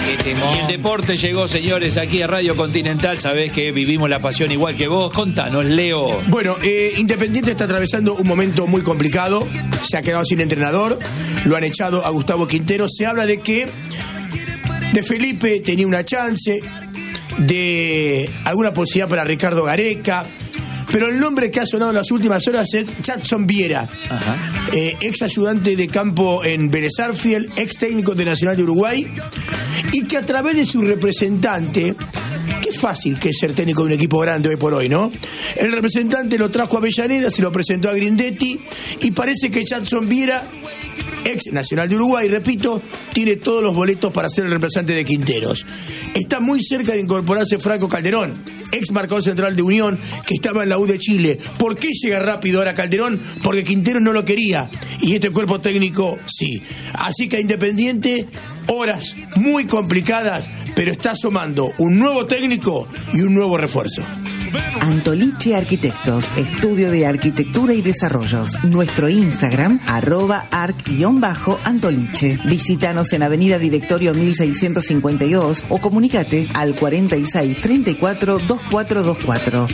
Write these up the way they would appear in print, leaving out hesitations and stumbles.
Y el deporte llegó, señores, aquí a Radio Continental. Sabés que vivimos la pasión igual que vos. Contanos, Leo. Bueno, Independiente está atravesando un momento muy complicado. Se ha quedado sin entrenador. Lo han echado a Gustavo Quintero. Se habla de que de Felipe tenía una chance, de alguna posibilidad para Ricardo Gareca. Pero el nombre que ha sonado en las últimas horas es Jackson Viera, ex ayudante de campo en Vélez Sarsfield, ex técnico de Nacional de Uruguay, y que a través de su representante, qué fácil que es ser técnico de un equipo grande hoy por hoy, ¿no? El representante lo trajo a Avellaneda, se lo presentó a Grindetti, y parece que Jackson Viera, ex Nacional de Uruguay, repito, tiene todos los boletos para ser el representante de Quinteros. Está muy cerca de incorporarse Franco Calderón, ex marcador central de Unión, que estaba en la U de Chile. ¿Por qué llega rápido ahora Calderón? Porque Quinteros no lo quería, y este cuerpo técnico sí. Así que a Independiente, horas muy complicadas, pero está asomando un nuevo técnico y un nuevo refuerzo. Antoliche Arquitectos, estudio de arquitectura y desarrollos. Nuestro Instagram, @arc_antoliche. Visítanos en Avenida Directorio 1652 o comunícate al 4634-2424.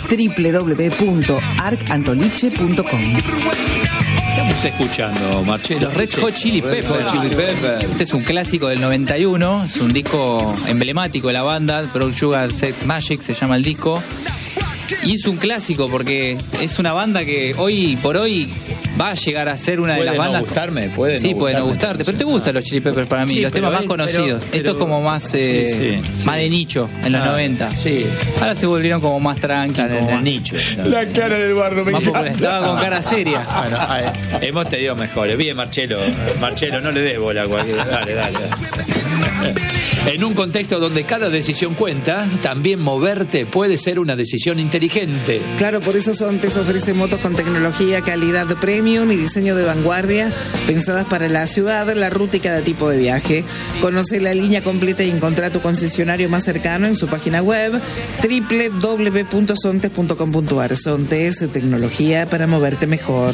www.arcantoliche.com. Estamos escuchando, Marcelo. Red Hot Chili Peppers. Este es un clásico del 91, es un disco emblemático de la banda, Brown Sugar Sex Magic se llama el disco. Y es un clásico porque es una banda que hoy por hoy va a llegar a ser una de las bandas. Puede no gustarte, pero te gustan los Chili Peppers para mí, sí, los temas más conocidos. Esto es como más más de nicho en los 90. Sí. Ahora se volvieron como más tranquilos. En el nicho. La cara de Eduardo me encanta. Estaba con cara seria. Bueno, hemos tenido mejores. Bien, Marcelo, no le des bola a cualquiera. Dale. En un contexto donde cada decisión cuenta, también moverte puede ser una decisión inteligente. Claro, por eso Sontes ofrece motos con tecnología, calidad premium y diseño de vanguardia, pensadas para la ciudad, la ruta y cada tipo de viaje. Conoce la línea completa y encontrá tu concesionario más cercano en su página web www.sontes.com.ar. Sontes, tecnología para moverte mejor.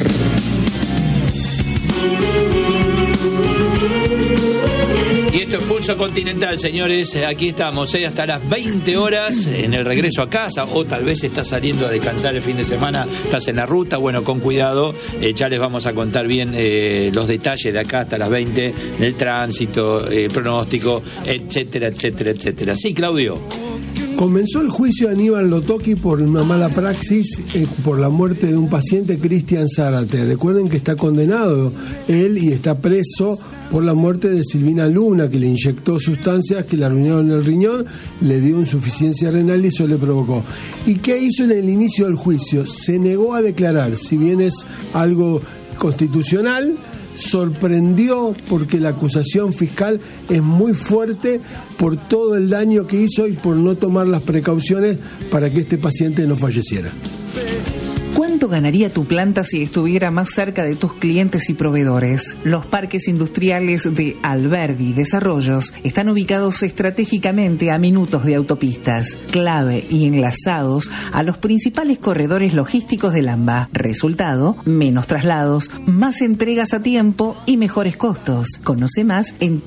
Y esto es Pulso Continental, señores. Aquí estamos, hasta las 20 horas en el regreso a casa, o tal vez estás saliendo a descansar el fin de semana, estás en la ruta. Bueno, con cuidado, ya les vamos a contar bien los detalles de acá hasta las 20, el tránsito, pronóstico, etcétera. Sí, Claudio. Comenzó el juicio de Aníbal Lotoki por una mala praxis por la muerte de un paciente, Cristian Zárate. Recuerden que está condenado él y está preso por la muerte de Silvina Luna, que le inyectó sustancias que le arruinaron el riñón, le dio insuficiencia renal y eso le provocó. ¿Y qué hizo en el inicio del juicio? Se negó a declarar, si bien es algo constitucional. Sorprendió porque la acusación fiscal es muy fuerte por todo el daño que hizo y por no tomar las precauciones para que este paciente no falleciera. ¿Cuánto ganaría tu planta si estuviera más cerca de tus clientes y proveedores? Los parques industriales de Alberdi Desarrollos están ubicados estratégicamente a minutos de autopistas, clave y enlazados a los principales corredores logísticos del AMBA. Resultado, menos traslados, más entregas a tiempo y mejores costos. Conoce más en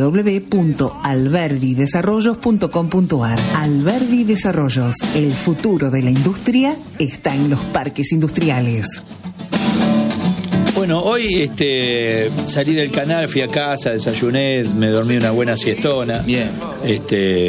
www.alberdidesarrollos.com.ar. Alberdi Desarrollos, el futuro de la industria está en los parques industriales. Bueno, hoy salí del canal, fui a casa, desayuné, me dormí una buena siestona. Bien.